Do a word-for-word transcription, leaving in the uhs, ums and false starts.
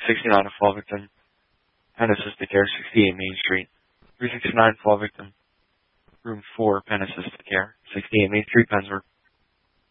sixty-nine, a fall victim. Penn Assisted Care, sixty-eight Main Street. three sixty-nine, fall victim. Room four, Penn Assisted Care, sixty-eight Main Street, Pennsburg.